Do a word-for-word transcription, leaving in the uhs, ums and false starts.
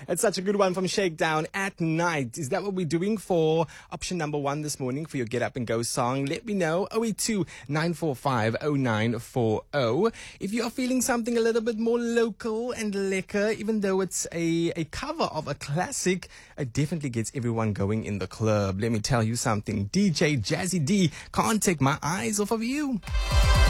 It's such a good one from Shakedown at night. Is that what we're doing for option number one this morning for your Get Up and Go song? Let me know. oh eight two, nine four five, oh nine four oh. If you are feeling something a little bit more local and lekker, even though it's a, a cover of a classic, it definitely gets everyone going in the club. Let me tell you something. D J Jazzy D can't take my eyes off of you.